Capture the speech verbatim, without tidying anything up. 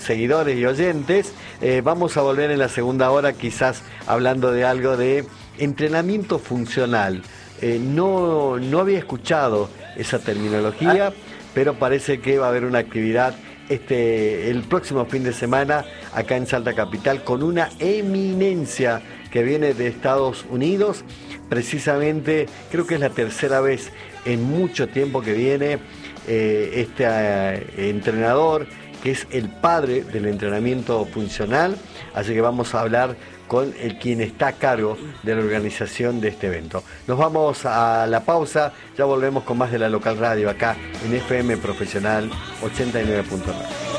seguidores y oyentes. Eh, vamos a volver en la segunda hora quizás hablando de algo de entrenamiento funcional. Eh, no, no había escuchado esa terminología, pero parece que va a haber una actividad este, el próximo fin de semana acá en Salta Capital con una eminencia que viene de Estados Unidos. Precisamente creo que es la tercera vez en mucho tiempo que viene eh, este eh, entrenador que es el padre del entrenamiento funcional, así que vamos a hablar con el quien está a cargo de la organización de este evento. Nos vamos a la pausa, ya volvemos con más de la local radio acá en F M Profesional ochenta y nueve punto nueve.